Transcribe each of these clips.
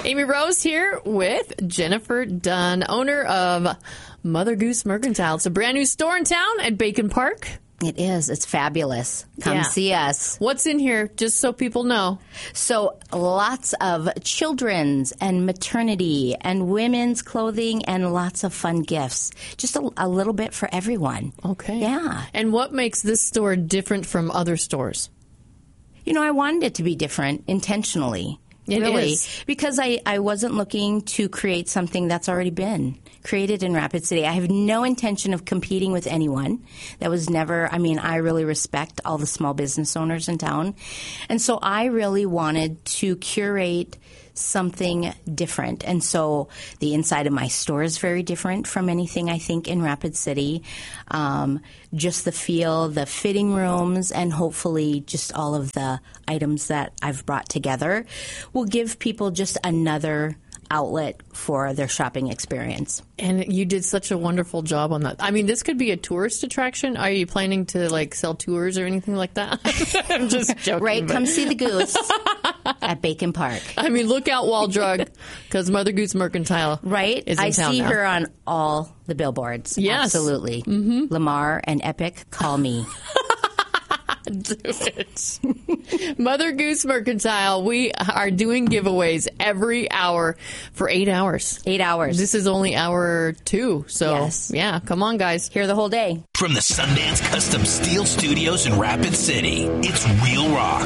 Amy Rose here with Jennifer Dunn, owner of Mother Goose Mercantile. It's a brand new store in town at Bacon Park. It is. It's fabulous. Come see us. What's in here, just so people know? So lots of children's and maternity and women's clothing and lots of fun gifts. Just a little bit for everyone. Okay. Yeah. And what makes this store different from other stores? You know, I wanted it to be different intentionally. It really, is. because I wasn't looking to create something that's already been created in Rapid City. I have no intention of competing with anyone. That was never, I really respect all the small business owners in town. And so I really wanted to curate something different. And so the inside of my store is very different from anything I think in Rapid City. Just the feel, the fitting rooms, and hopefully just all of the items that I've brought together will give people just another outlet for their shopping experience. And you did such a wonderful job on that. I mean, this could be a tourist attraction. Are you planning to sell tours or anything like that? I'm just joking. Right, come see the goose at Bacon Park. I mean, look out, Wall Drug, because Mother Goose Mercantile right? is in town I see now. her on all the billboards. Yes. Absolutely. Mm-hmm. Lamar and Epic, call me. Do it. Mother Goose Mercantile, we are doing giveaways every hour for 8 hours. 8 hours. This is only hour 2, so yes. Yeah, come on, guys. Here the whole day. From the Sundance Custom Steel Studios in Rapid City, it's Real Rock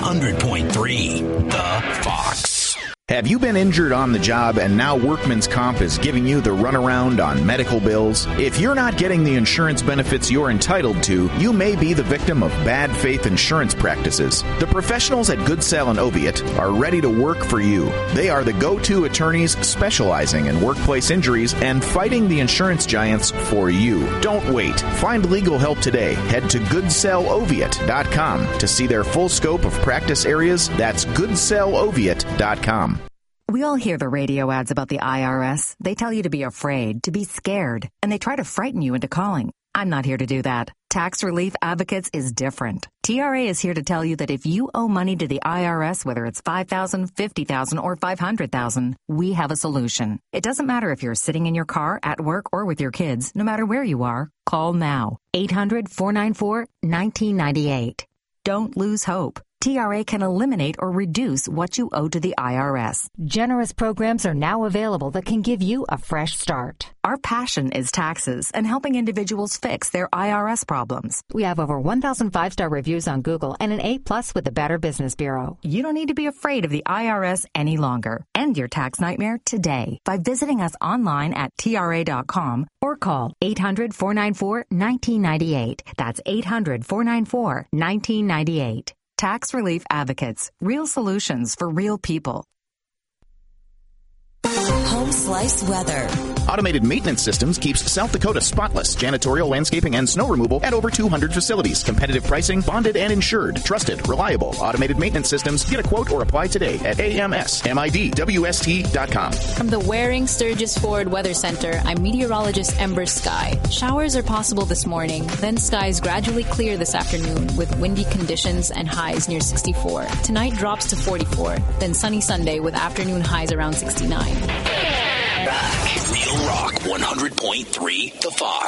100.3, The Fox. Have you been injured on the job and now Workman's Comp is giving you the runaround on medical bills? If you're not getting the insurance benefits you're entitled to, you may be the victim of bad faith insurance practices. The professionals at Goodsell and Oviatt are ready to work for you. They are the go-to attorneys specializing in workplace injuries and fighting the insurance giants for you. Don't wait. Find legal help today. Head to GoodSellOviatt.com to see their full scope of practice areas. That's GoodSellOviatt.com. We all hear the radio ads about the IRS. They tell you to be afraid, to be scared, and they try to frighten you into calling. I'm not here to do that. Tax Relief Advocates is different. TRA is here to tell you that if you owe money to the IRS, whether it's $5,000, $50,000, or $500,000, we have a solution. It doesn't matter if you're sitting in your car, at work, or with your kids. No matter where you are, call now. 800-494-1998. Don't lose hope. TRA can eliminate or reduce what you owe to the IRS. Generous programs are now available that can give you a fresh start. Our passion is taxes and helping individuals fix their IRS problems. We have over 1,000 5-star reviews on Google and an A+ with the Better Business Bureau. You don't need to be afraid of the IRS any longer. End your tax nightmare today by visiting us online at TRA.com or call 800-494-1998. That's 800-494-1998. Tax Relief Advocates. Real solutions for real people. Home Slice Weather. Automated Maintenance Systems keeps South Dakota spotless. Janitorial, landscaping, and snow removal at over 200 facilities. Competitive pricing, bonded and insured. Trusted, reliable. Automated Maintenance Systems. Get a quote or apply today at AMSMIDWST.com. From the Waring Sturgis Ford Weather Center, I'm meteorologist Ember Sky. Showers are possible this morning, then skies gradually clear this afternoon with windy conditions and highs near 64. Tonight drops to 44, then sunny Sunday with afternoon highs around 69. Back. Real Rock 100.3, The Fox.